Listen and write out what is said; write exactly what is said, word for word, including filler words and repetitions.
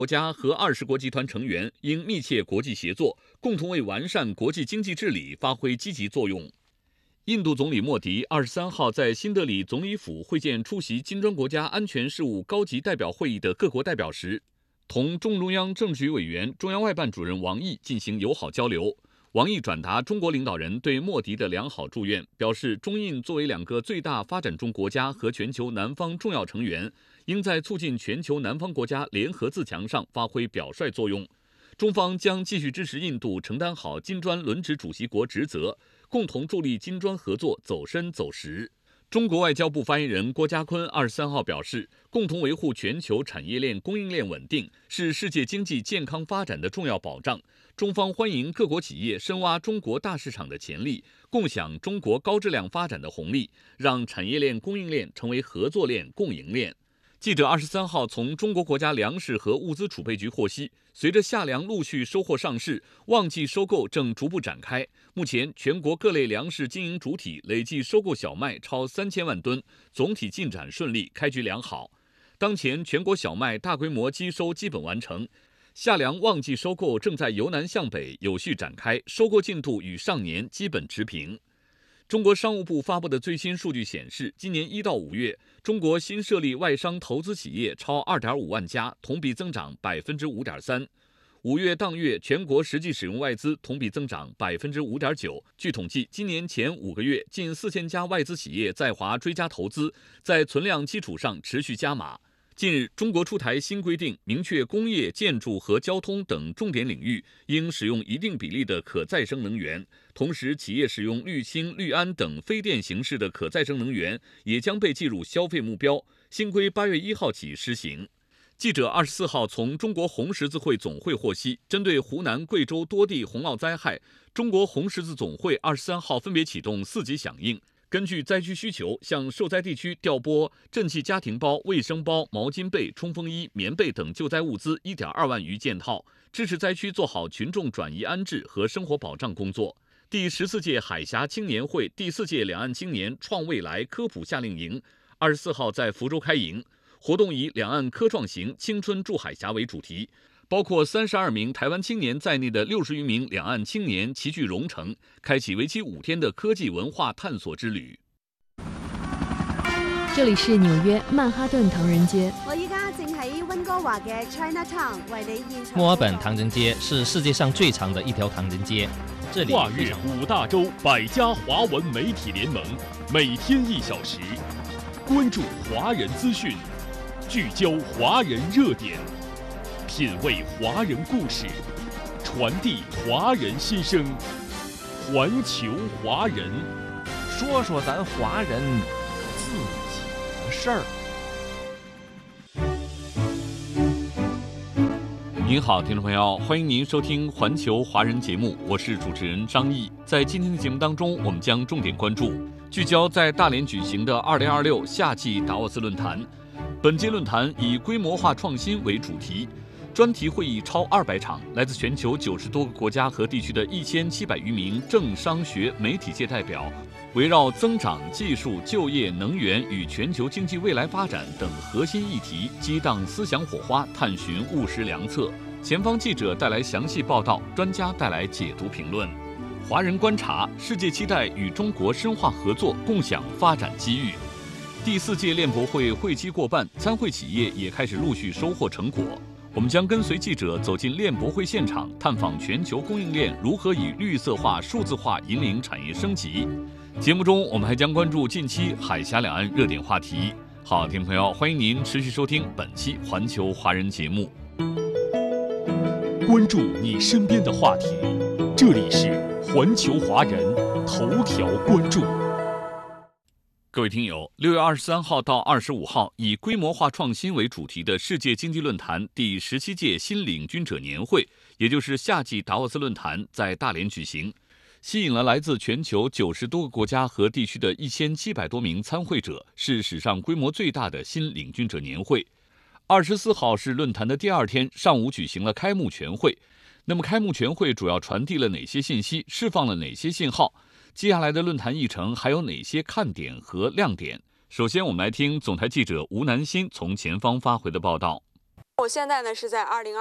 国家和二十国集团成员应密切国际协作，共同为完善国际经济治理发挥积极作用。印度总理莫迪二十三号在新德里总理府会见出席金砖国家安全事务高级代表会议的各国代表时，同中中央政治局委员、中央外办主任王毅进行友好交流。王毅转达中国领导人对莫迪的良好祝愿，表示中印作为两个最大发展中国家和全球南方重要成员，应在促进全球南方国家联合自强上发挥表率作用。中方将继续支持印度承担好金砖轮值主席国职责，共同助力金砖合作走深走实。中国外交部发言人郭家坤二十三号表示，共同维护全球产业链供应链稳定是世界经济健康发展的重要保障。中方欢迎各国企业深挖中国大市场的潜力，共享中国高质量发展的红利，让产业链供应链成为合作链、共赢链。记者二十三号从中国国家粮食和物资储备局获悉，随着夏粮陆续收获上市，旺季收购正逐步展开。目前，全国各类粮食经营主体累计收购小麦超三千万吨，总体进展顺利，开局良好。当前，全国小麦大规模机收基本完成，夏粮旺季收购正在由南向北有序展开，收购进度与上年基本持平。中国商务部发布的最新数据显示，今年一到五月，中国新设立外商投资企业超 二点五万家，同比增长 百分之五点三。五月当月，全国实际使用外资同比增长 百分之五点九。据统计，今年前五个月，近四千家外资企业在华追加投资，在存量基础上持续加码。近日，中国出台新规定，明确工业、建筑和交通等重点领域应使用一定比例的可再生能源，同时企业使用氯氢、氯铵等非电形式的可再生能源也将被计入消费目标。新规八月一号起施行。记者二十四号从中国红十字会总会获悉，针对湖南、贵州多地洪涝灾害，中国红十字总会二十三号分别启动四级响应，根据灾区需求，向受灾地区调拨赈济家庭包、卫生包、毛巾被、冲锋衣、棉被等救灾物资 一点二万余件套，支持灾区做好群众转移安置和生活保障工作。第十四届海峡青年会第四届两岸青年创未来科普夏令营二十四号在福州开营，活动以两岸科创行、青春筑海峡为主题，包括三十二名台湾青年在内的六十余名两岸青年齐聚蓉城，开启为期五天的科技文化探索之旅。 这里是纽约曼哈顿唐人街。 我依家正喺温哥華嘅 Chinatown 為你現場。 墨爾本唐人街是世界上最長的一條唐人街，這裡跨越五大洲百家華文媒體聯盟，每天一小時，關注華人資訊，聚焦華人熱點，品味華人故事，傳遞華人心聲，環球華人， 說說咱華人自己的事兒。 您好，听众朋友，欢迎您收听环球华人节目，我是主持人张毅。在今天的节目当中，我们将重点关注聚焦在大连举行的二零二六夏季达沃斯论坛。本届论坛以规模化创新为主题，专题会议超二百场，来自全球九十多个国家和地区的一千七百余名政商学媒体界代表，围绕增长、技术、就业、能源与全球经济未来发展等核心议题激荡思想火花，探寻务实良策。前方记者带来详细报道，专家带来解读评论。华人观察，世界期待与中国深化合作，共享发展机遇。第四届链博会会期过半，参会企业也开始陆续收获成果。我们将跟随记者走进链博会现场，探访全球供应链如何以绿色化、数字化引领产业升级。节目中，我们还将关注近期海峡两岸热点话题。好，听众朋友，欢迎您持续收听本期环球华人节目。 关注你身边的话题，这里是环球华人头条关注。 各位听友，六月二十三号到二十五号，以规模化创新为主题的世界经济论坛第十七届新领军者年会，也就是夏季达沃斯论坛，在大连举行，吸引了来自全球九十多个国家和地区的一千七百多名参会者，是史上规模最大的新领军者年会。二十四号是论坛的第二天，上午举行了开幕全会。那么开幕全会主要传递了哪些信息，释放了哪些信号？接下来的论坛议程还有哪些看点和亮点？首先，我们来听总台记者吴南新从前方发回的报道。 我现在呢是在二零二。